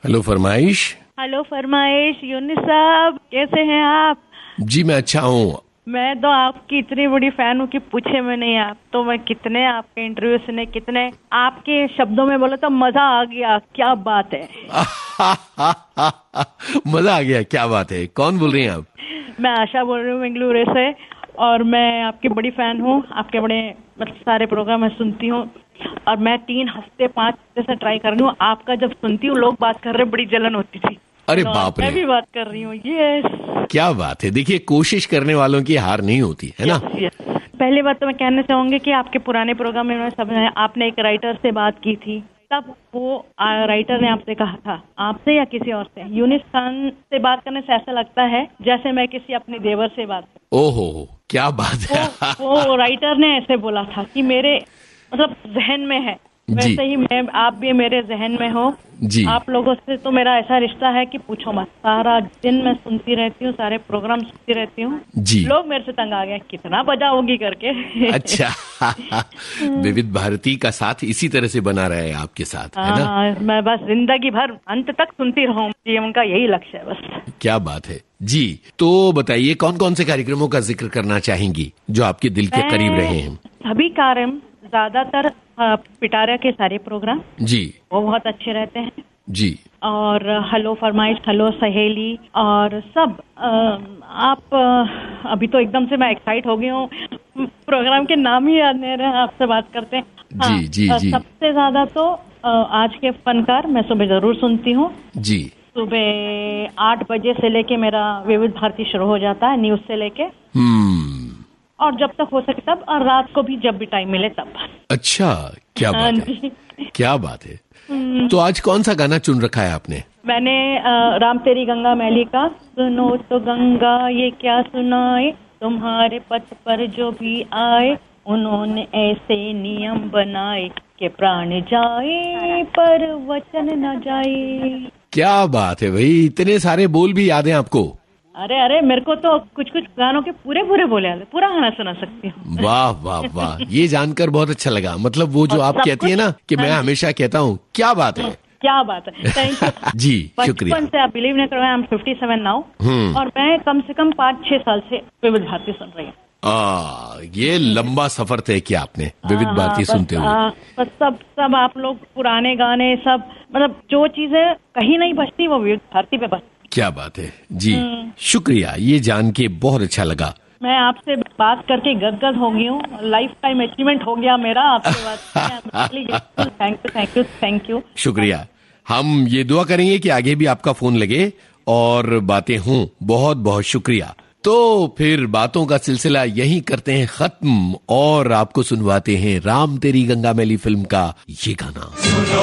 Hello फरमाइश। Hello फरमाइश, यूनिस साहब कैसे हैं आप? जी मैं अच्छा हूँ। मैं तो आपकी इतनी बड़ी फैन हूँ कि पूछे में नहीं। आप तो मैं कितने आपके इंटरव्यू सुने, कितने आपके शब्दों में बोले तो मजा आ गया। क्या बात है। मजा आ गया, क्या बात है। कौन बोल रही हैं आप? मैं आशा बोल रही हूँ बेंगलुरु से, और मैं आपकी बड़ी फैन हूँ। आपके बड़े सारे प्रोग्राम मैं सुनती हूँ, और मैं 3 हफ्ते 5 हफ्ते से ट्राई कर रही हूँ। आपका जब सुनती हूँ लोग बात कर रहे, बड़ी जलन होती थी। अरे बाप रे, मैं भी बात कर रही हूँ। यस, क्या बात है। देखिए, कोशिश करने वालों की हार नहीं होती है ना। पहली बात तो मैं कहना चाहूंगी कि आपके पुराने प्रोग्राम में आपने एक राइटर से बात की थी, तब वो राइटर ने आपसे कहा था, आपसे या किसी और से, यूनिस खान से बात करने से ऐसा लगता है जैसे मैं किसी अपने देवर से बात कर। ओहो, क्या बात है। वो राइटर ने ऐसे बोला था कि मेरे मतलब जहन में है, वैसे ही मैं, आप भी मेरे जहन में हो जी। आप लोगों से तो मेरा ऐसा रिश्ता है कि पूछो मत। सारा दिन मैं सुनती रहती हूँ, सारे प्रोग्राम सुनती रहती हूँ जी। लोग मेरे से तंग आ गए, कितना बजाओगी करके। अच्छा। विविध भारती का साथ इसी तरह से बना रहा है आपके साथ, है ना? मैं बस जिंदगी भर अंत तक सुनती रहूं, ये उनका यही लक्ष्य है बस। क्या बात है जी। तो बताइए, कौन कौन से कार्यक्रमों का जिक्र करना चाहेंगी जो आपके दिल के करीब रहे हैं? सभी कार्यक्रम, ज्यादातर पिटारा के सारे प्रोग्राम जी, वो बहुत अच्छे रहते हैं जी। और हेलो फरमाइश, हेलो सहेली, और सब आप अभी तो एकदम से मैं एक्साइट हो गई हूँ, प्रोग्राम के नाम ही याद नहीं रहे, आपसे बात करते हैं। जी जी जी। सबसे ज्यादा तो आज के फनकार मैं सुबह जरूर सुनती हूँ जी। सुबह 8 बजे से लेके मेरा विविध भारती शुरू हो जाता है, न्यूज से लेके, और जब तक हो सके तब, और रात को भी जब भी टाइम मिले तब। अच्छा, क्या बात है, क्या बात है। तो आज कौन सा गाना चुन रखा है आपने? मैंने राम तेरी गंगा मैली का, सुनो तो गंगा ये क्या सुनाए, तुम्हारे पथ पर जो भी आए, उन्होंने ऐसे नियम बनाए कि प्राण जाए पर वचन न जाए। क्या बात है भाई, इतने सारे बोल भी याद हैं आपको? अरे मेरे को तो कुछ गानों के पूरे बोले आते, पूरा गाना सुना सकती हूँ। वाह वाह वाह, ये जानकर बहुत अच्छा लगा। मतलब वो जो आप कहती है ना कि मैं हमेशा कहता हूँ, क्या बात है, क्या बात है। थैंक यू जी, शुक्रिया। बचपन से, आप बिलीव नहीं करोगे, आई एम 57 नाउ, और मैं कम से कम 5-6 साल से विविध भारती सुन रही हूँ। ये लंबा सफर तय किया आपने विविध भारती सुनते हुए। बस सब आप लोग पुराने गाने, सब मतलब जो चीजें कहीं नहीं बचती वो विविध भारती पे बचती। क्या बात है जी, शुक्रिया, ये जान के बहुत अच्छा लगा। मैं आपसे बात करके गदगद हो गई हूँ, लाइफ टाइम अचीवमेंट हो गया मेरा आपसे बात। Thank you. शुक्रिया। हम ये दुआ करेंगे कि आगे भी आपका फोन लगे और बातें हों। बहुत बहुत शुक्रिया। तो फिर बातों का सिलसिला यहीं करते हैं खत्म, और आपको सुनवाते हैं राम तेरी गंगा मैली फिल्म का ये गाना।